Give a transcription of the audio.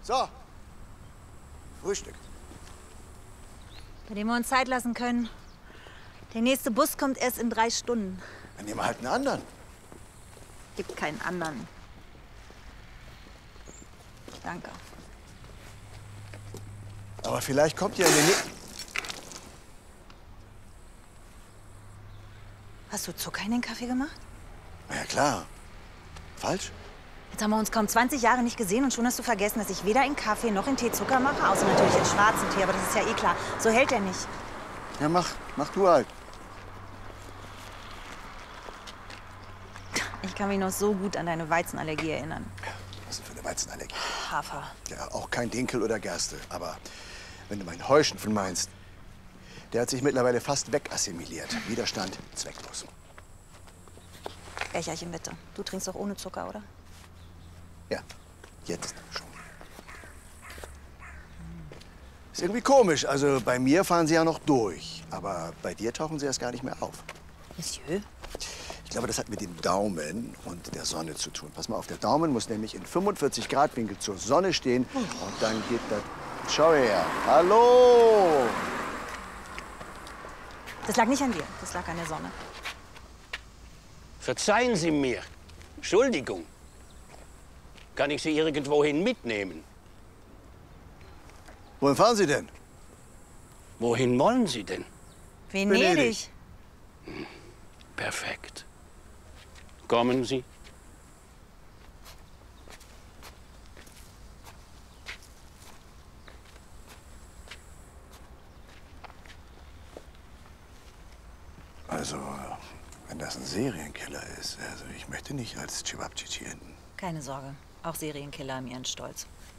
So. Frühstück. Bei dem wir uns Zeit lassen können. Der nächste Bus kommt erst in 3 Stunden. Dann nehmen wir halt einen anderen. Gibt keinen anderen. Danke. Aber vielleicht kommt ja in den nächsten... Hast du Zucker in den Kaffee gemacht? Na ja, klar. Falsch? Jetzt haben wir uns kaum 20 Jahre nicht gesehen und schon hast du vergessen, dass ich weder in Kaffee noch in Tee Zucker mache. Außer natürlich in schwarzen Tee, aber das ist ja eh klar. So hält er nicht. Ja, mach du halt. Ich kann mich noch so gut an deine Weizenallergie erinnern. Was ist denn für eine Weizenallergie? Hafer. Ja, auch kein Dinkel oder Gerste. Aber wenn du meinen Heuschnupfen meinst, der hat sich mittlerweile fast wegassimiliert. Widerstand zwecklos. Becherchen bitte. Du trinkst doch ohne Zucker, oder? Ja, jetzt schon. Ist irgendwie komisch. Also bei mir fahren sie ja noch durch. Aber bei dir tauchen sie erst gar nicht mehr auf. Monsieur? Ich glaube, das hat mit dem Daumen und der Sonne zu tun. Pass mal auf, der Daumen muss nämlich in 45 Grad Winkel zur Sonne stehen. Und dann geht das... Schau her. Hallo! Das lag nicht an dir. Das lag an der Sonne. Verzeihen Sie mir. Entschuldigung. Kann ich Sie irgendwohin mitnehmen? Wohin fahren Sie denn? Wohin wollen Sie denn? Venedig. Perfekt. Kommen Sie. Also, wenn das ein Serienkiller ist, also ich möchte nicht als Cevapcici enden. Keine Sorge. Auch Serienkiller haben ihren Stolz.